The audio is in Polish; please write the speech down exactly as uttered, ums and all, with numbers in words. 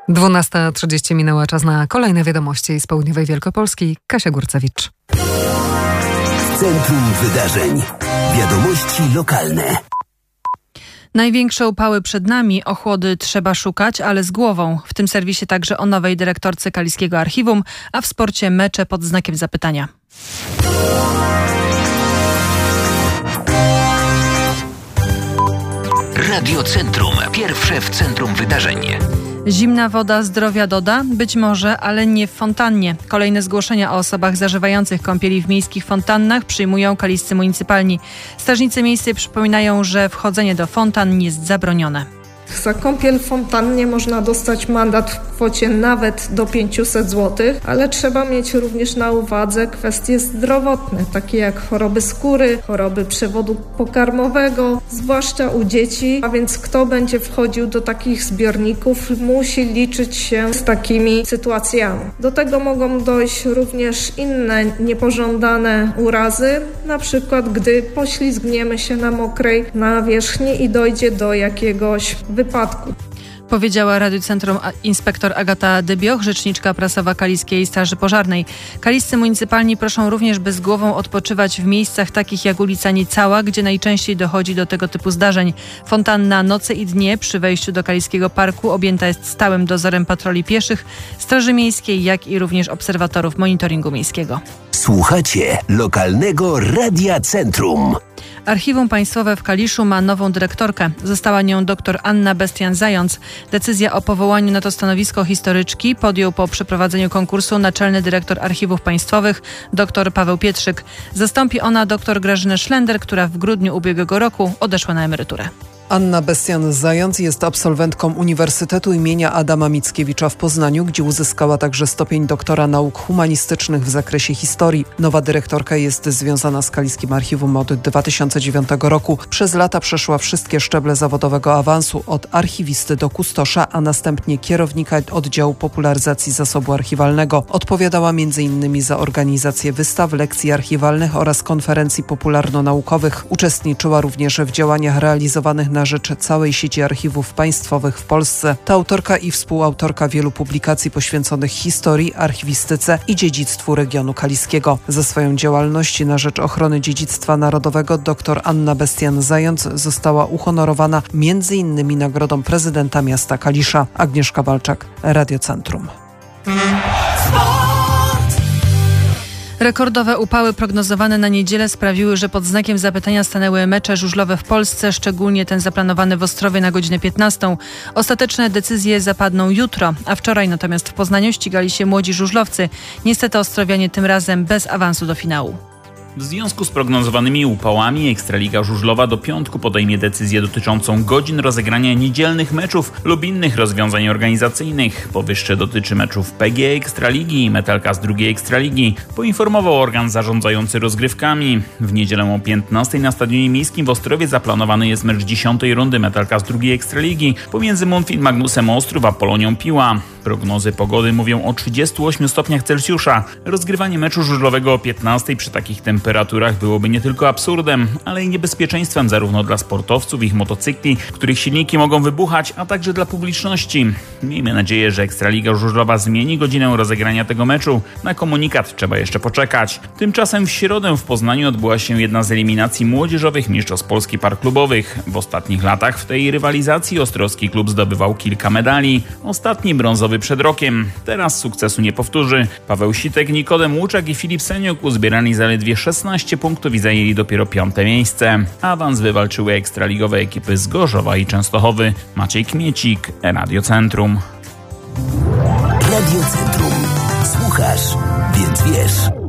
dwunasta trzydzieści minęła, czas na kolejne wiadomości z południowej Wielkopolski. Kasia Górcewicz. W centrum wydarzeń. Wiadomości lokalne. Największe upały przed nami, ochłody trzeba szukać, ale z głową. W tym serwisie także o nowej dyrektorce Kaliskiego Archiwum, a w sporcie mecze pod znakiem zapytania. Radio Centrum. Pierwsze w centrum wydarzeń. Zimna woda zdrowia doda? Być może, ale nie w fontannie. Kolejne zgłoszenia o osobach zażywających kąpieli w miejskich fontannach przyjmują kaliscy municypalni. Strażnicy miejscy przypominają, że wchodzenie do fontan jest zabronione. Za kąpiel w fontannie można dostać mandat w kwocie nawet do pięćset złotych, ale trzeba mieć również na uwadze kwestie zdrowotne, takie jak choroby skóry, choroby przewodu pokarmowego, zwłaszcza u dzieci, a więc kto będzie wchodził do takich zbiorników, musi liczyć się z takimi sytuacjami. Do tego mogą dojść również inne niepożądane urazy, na przykład gdy poślizgniemy się na mokrej nawierzchni i dojdzie do jakiegoś wypadku. Powiedziała Radiu Centrum inspektor Agata Dybioch, rzeczniczka prasowa Kaliskiej Straży Pożarnej. Kaliscy municypalni proszą również, by z głową odpoczywać w miejscach takich jak ulica Niecała, gdzie najczęściej dochodzi do tego typu zdarzeń. Fontanna noce i dnie przy wejściu do Kaliskiego Parku objęta jest stałym dozorem patroli pieszych, Straży Miejskiej, jak i również obserwatorów monitoringu miejskiego. Słuchacie lokalnego Radia Centrum. Archiwum Państwowe w Kaliszu ma nową dyrektorkę. Została nią dr Anna Bestian-Zając. Decyzja o powołaniu na to stanowisko historyczki podjął po przeprowadzeniu konkursu naczelny dyrektor Archiwów Państwowych dr Paweł Pietrzyk. Zastąpi ona dr Grażynę Szlender, która w grudniu ubiegłego roku odeszła na emeryturę. Anna Bestian-Zając jest absolwentką Uniwersytetu imienia Adama Mickiewicza w Poznaniu, gdzie uzyskała także stopień doktora nauk humanistycznych w zakresie historii. Nowa dyrektorka jest związana z Kaliskim Archiwum od dwa tysiące dziewiątego roku. Przez lata przeszła wszystkie szczeble zawodowego awansu, od archiwisty do kustosza, a następnie kierownika oddziału popularyzacji zasobu archiwalnego. Odpowiadała między innymi za organizację wystaw, lekcji archiwalnych oraz konferencji popularno-naukowych. Uczestniczyła również w działaniach realizowanych na rzecz całej sieci archiwów państwowych w Polsce. To autorka i współautorka wielu publikacji poświęconych historii, archiwistyce i dziedzictwu regionu kaliskiego. Za swoją działalność na rzecz ochrony dziedzictwa narodowego dr Anna Bestian-Zając została uhonorowana między innymi nagrodą prezydenta miasta Kalisza. Agnieszka Walczak, Radio Centrum. Rekordowe upały prognozowane na niedzielę sprawiły, że pod znakiem zapytania stanęły mecze żużlowe w Polsce, szczególnie ten zaplanowany w Ostrowie na godzinę piętnastą. Ostateczne decyzje zapadną jutro, a wczoraj natomiast w Poznaniu ścigali się młodzi żużlowcy. Niestety ostrowianie tym razem bez awansu do finału. W związku z prognozowanymi upałami Ekstraliga Żużlowa do piątku podejmie decyzję dotyczącą godzin rozegrania niedzielnych meczów lub innych rozwiązań organizacyjnych. Powyższe dotyczy meczów P G E Ekstraligi i Metalka z drugiej Ekstraligi, poinformował organ zarządzający rozgrywkami. W niedzielę o piętnastej na Stadionie Miejskim w Ostrowie zaplanowany jest mecz dziesiątej rundy Metalka z drugiej Ekstraligi pomiędzy Monfil Magnusem Ostrów a Polonią Piła. Prognozy pogody mówią o trzydziestu ośmiu stopniach Celsjusza. Rozgrywanie meczu żużlowego o piętnastej przy takich temperaturach byłoby nie tylko absurdem, ale i niebezpieczeństwem zarówno dla sportowców, ich motocykli, których silniki mogą wybuchać, a także dla publiczności. Miejmy nadzieję, że Ekstraliga Żużlowa zmieni godzinę rozegrania tego meczu. Na komunikat trzeba jeszcze poczekać. Tymczasem w środę w Poznaniu odbyła się jedna z eliminacji młodzieżowych mistrzostw Polski par klubowych. W ostatnich latach w tej rywalizacji ostrowski klub zdobywał kilka medali. Ostatni brązowy przed rokiem. Teraz sukcesu nie powtórzy. Paweł Sitek, Nikodem Łuczak i Filip Seniuk uzbierali zaledwie szesnaście punktów i zajęli dopiero piąte miejsce. Awans wywalczyły ekstraligowe ekipy z Gorzowa i Częstochowy. Maciej Kmiecik, Radio Centrum. Radio Centrum. Słuchasz, więc wiesz.